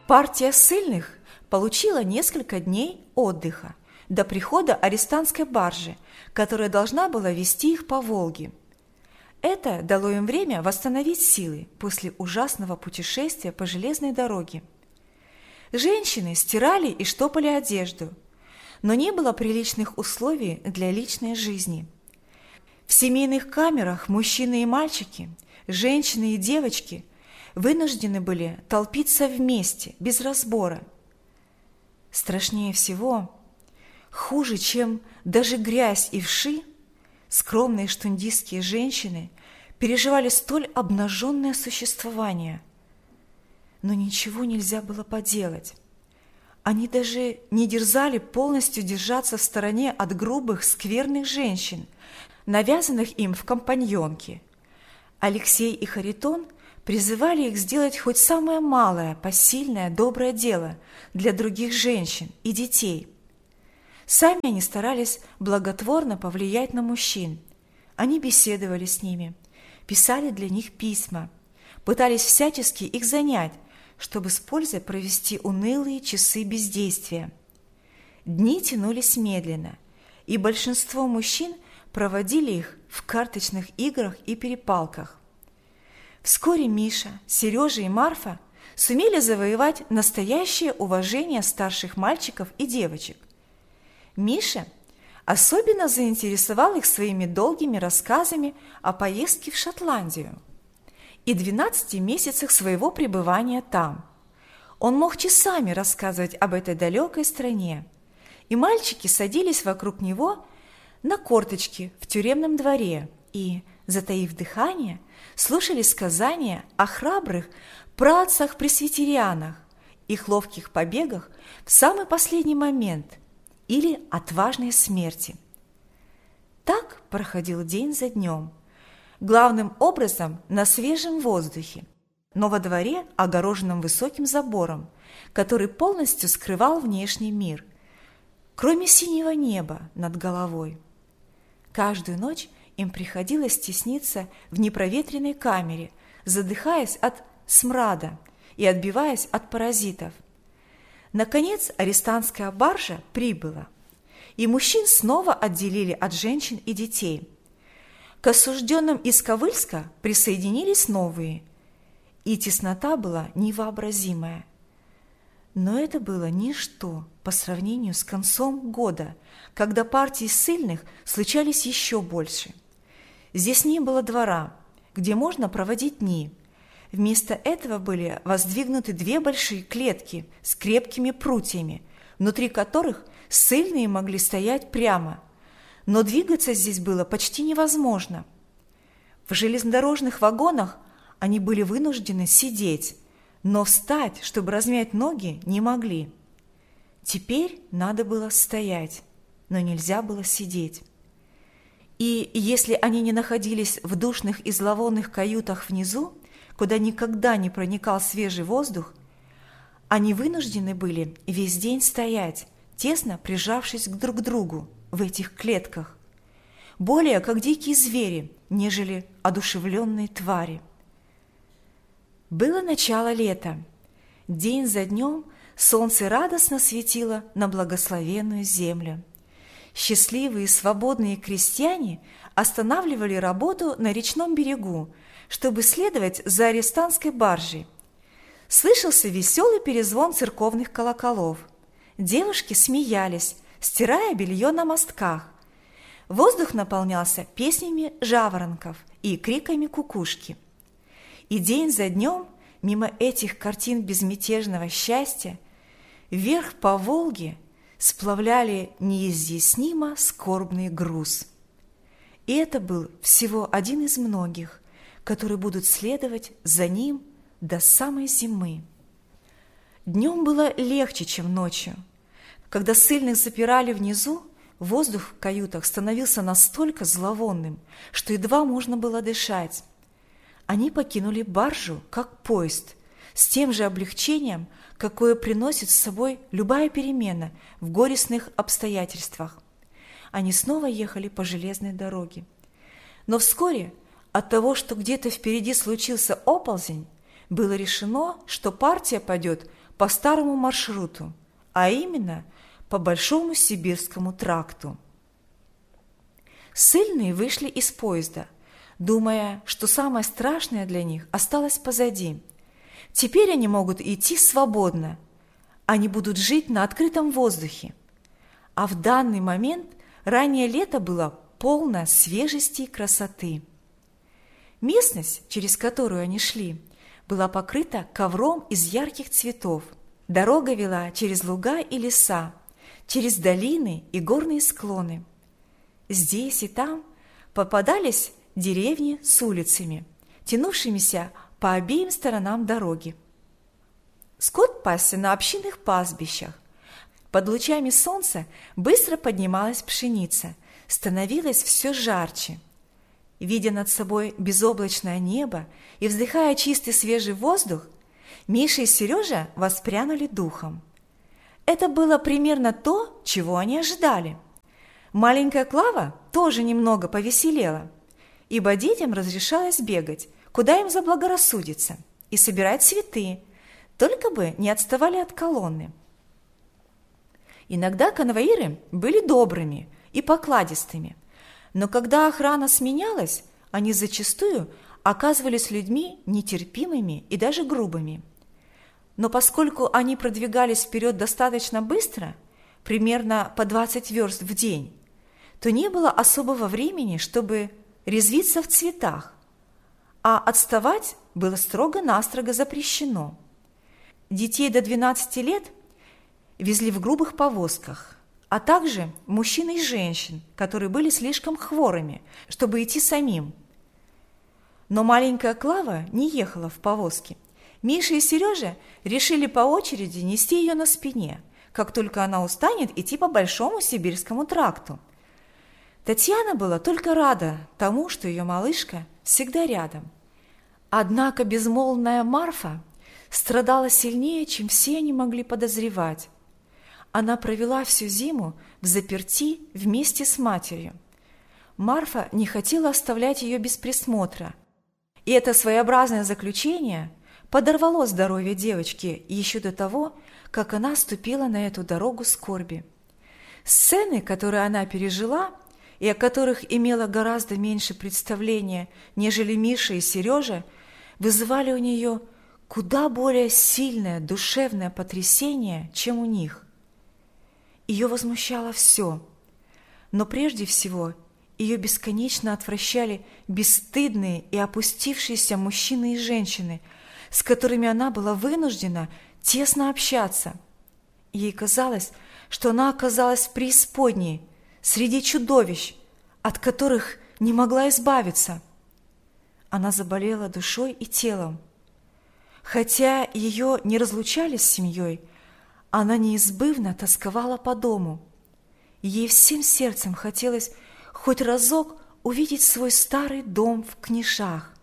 Партия ссыльных получила несколько дней отдыха до прихода арестантской баржи, которая должна была вести их по Волге. Это дало им время восстановить силы после ужасного путешествия по железной дороге. Женщины стирали и штопали одежду, но не было приличных условий для личной жизни. В семейных камерах мужчины и мальчики, женщины и девочки вынуждены были толпиться вместе, без разбора. Страшнее всего, хуже, чем даже грязь и вши, скромные штундистские женщины переживали столь обнаженное существование. Но ничего нельзя было поделать. Они даже не дерзали полностью держаться в стороне от грубых, скверных женщин, навязанных им в компаньонки. Алексей и Харитон призывали их сделать хоть самое малое, посильное, доброе дело для других женщин и детей. Сами они старались благотворно повлиять на мужчин. Они беседовали с ними, писали для них письма, пытались всячески их занять, чтобы с пользой провести унылые часы бездействия. Дни тянулись медленно, и большинство мужчин проводили их в карточных играх и перепалках. Вскоре Миша, Сережа и Марфа сумели завоевать настоящее уважение старших мальчиков и девочек. Миша особенно заинтересовал их своими долгими рассказами о поездке в Шотландию и 12 месяцах своего пребывания там. Он мог часами рассказывать об этой далекой стране, и мальчики садились вокруг него на корточки в тюремном дворе и, затаив дыхание, слушали сказания о храбрых праотцах-пресвитерианах, их ловких побегах в самый последний момент или отважной смерти. Так проходил день за днем, главным образом на свежем воздухе, но во дворе, огороженном высоким забором, который полностью скрывал внешний мир, кроме синего неба над головой. Каждую ночь им приходилось тесниться в непроветренной камере, задыхаясь от смрада и отбиваясь от паразитов. Наконец арестантская баржа прибыла, и мужчин снова отделили от женщин и детей. К осужденным из Ковыльска присоединились новые, и теснота была невообразимая. Но это было ничто по сравнению с концом года, когда партии ссыльных случались еще больше. Здесь не было двора, где можно проводить дни. Вместо этого были воздвигнуты 2 большие клетки с крепкими прутьями, внутри которых ссыльные могли стоять прямо, но двигаться здесь было почти невозможно. В железнодорожных вагонах они были вынуждены сидеть, но встать, чтобы размять ноги, не могли. Теперь надо было стоять, но нельзя было сидеть. И если они не находились в душных и зловонных каютах внизу, куда никогда не проникал свежий воздух, они вынуждены были весь день стоять, тесно прижавшись друг к другу в этих клетках, более как дикие звери, нежели одушевленные твари. Было начало лета. День за днем солнце радостно светило на благословенную землю. Счастливые свободные крестьяне останавливали работу на речном берегу, чтобы следовать за арестантской баржей. Слышался веселый перезвон церковных колоколов. Девушки смеялись, стирая белье на мостках. Воздух наполнялся песнями жаворонков и криками кукушки. И день за днем, мимо этих картин безмятежного счастья, вверх по Волге сплавляли неизъяснимо скорбный груз. И это был всего один из многих, которые будут следовать за ним до самой зимы. Днем было легче, чем ночью. Когда ссыльных запирали внизу, воздух в каютах становился настолько зловонным, что едва можно было дышать. Они покинули баржу, как поезд, с тем же облегчением, какое приносит с собой любая перемена в горестных обстоятельствах. Они снова ехали по железной дороге. Но вскоре от того, что где-то впереди случился оползень, было решено, что партия пойдет по старому маршруту, а именно по Большому Сибирскому тракту. Ссыльные вышли из поезда, думая, что самое страшное для них осталось позади. Теперь они могут идти свободно, они будут жить на открытом воздухе. А в данный момент раннее лето было полно свежести и красоты. Местность, через которую они шли, была покрыта ковром из ярких цветов. Дорога вела через луга и леса, через долины и горные склоны. Здесь и там попадались деревни с улицами, тянувшимися по обеим сторонам дороги. Скот пасся на общинных пастбищах. Под лучами солнца быстро поднималась пшеница, становилось все жарче. Видя над собой безоблачное небо и вздыхая чистый свежий воздух, Миша и Сережа воспрянули духом. Это было примерно то, чего они ожидали. Маленькая Клава тоже немного повеселела, ибо детям разрешалось бегать, куда им заблагорассудится, и собирать цветы, только бы не отставали от колонны. Иногда конвоиры были добрыми и покладистыми, но когда охрана сменялась, они зачастую оказывались людьми нетерпимыми и даже грубыми. Но поскольку они продвигались вперед достаточно быстро, примерно по 20 верст в день, то не было особого времени, чтобы резвиться в цветах, а отставать было строго-настрого запрещено. Детей до 12 лет везли в грубых повозках, а также мужчин и женщин, которые были слишком хворыми, чтобы идти самим. Но маленькая Клава не ехала в повозке. Миша и Сережа решили по очереди нести ее на спине, как только она устанет идти по Большому Сибирскому тракту. Татьяна была только рада тому, что ее малышка всегда рядом. Однако безмолвная Марфа страдала сильнее, чем все они могли подозревать. Она провела всю зиму взаперти вместе с матерью. Марфа не хотела оставлять ее без присмотра, и это своеобразное заключение подорвало здоровье девочки еще до того, как она ступила на эту дорогу скорби. Сцены, которые она пережила, и о которых имела гораздо меньше представления, нежели Миша и Сережа, вызывали у нее куда более сильное душевное потрясение, чем у них. Ее возмущало все, но прежде всего ее бесконечно отвращали бесстыдные и опустившиеся мужчины и женщины, с которыми она была вынуждена тесно общаться. Ей казалось, что она оказалась в преисподней, среди чудовищ, от которых не могла избавиться. Она заболела душой и телом. Хотя ее не разлучали с семьей, она неизбывно тосковала по дому. Ей всем сердцем хотелось хоть разок увидеть свой старый дом в Книшах.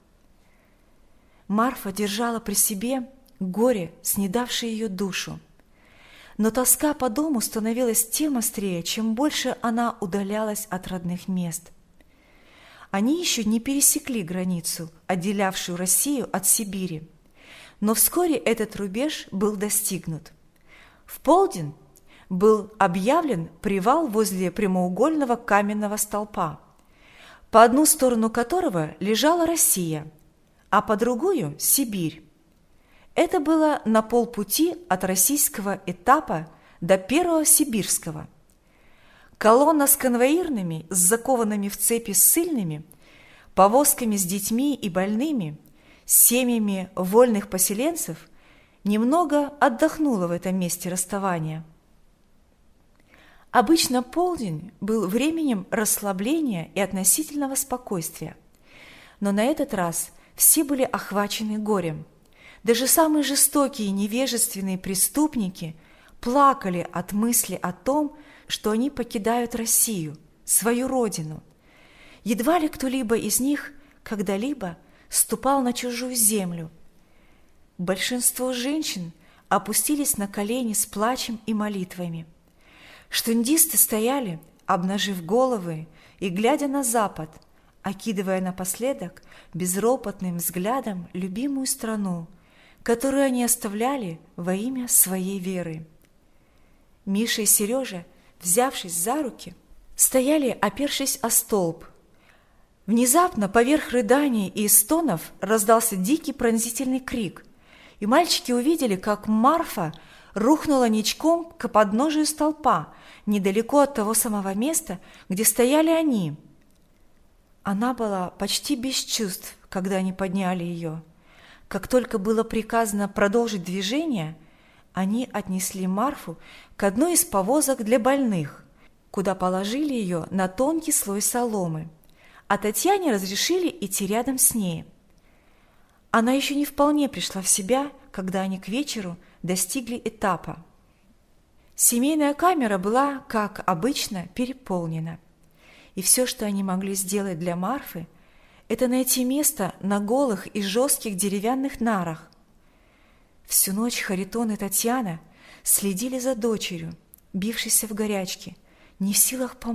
Марфа держала при себе горе, снедавшее ее душу. Но тоска по дому становилась тем острее, чем больше она удалялась от родных мест. Они еще не пересекли границу, отделявшую Россию от Сибири, но вскоре этот рубеж был достигнут. В полдень был объявлен привал возле прямоугольного каменного столпа, по одну сторону которого лежала Россия, а по другую – Сибирь. Это было на полпути от российского этапа до первого сибирского. Колонна с конвоирными, с закованными в цепи ссыльными, повозками с детьми и больными, семьями вольных поселенцев немного отдохнула в этом месте расставания. Обычно полдень был временем расслабления и относительного спокойствия, но на этот раз все были охвачены горем. Даже самые жестокие и невежественные преступники плакали от мысли о том, что они покидают Россию, свою родину. Едва ли кто-либо из них когда-либо ступал на чужую землю. Большинство женщин опустились на колени с плачем и молитвами. Штундисты стояли, обнажив головы и глядя на запад, окидывая напоследок безропотным взглядом любимую страну, которую они оставляли во имя своей веры. Миша и Сережа, взявшись за руки, стояли, опершись о столб. Внезапно поверх рыданий и стонов раздался дикий пронзительный крик, и мальчики увидели, как Марфа рухнула ничком к подножию столпа, недалеко от того самого места, где стояли они. Она была почти без чувств, когда они подняли ее. Как только было приказано продолжить движение, они отнесли Марфу к одной из повозок для больных, куда положили ее на тонкий слой соломы, а Татьяне разрешили идти рядом с ней. Она еще не вполне пришла в себя, когда они к вечеру достигли этапа. Семейная камера была, как обычно, переполнена, и все, что они могли сделать для Марфы, это найти место на голых и жестких деревянных нарах. Всю ночь Харитон и Татьяна следили за дочерью, бившейся в горячке, не в силах помочь.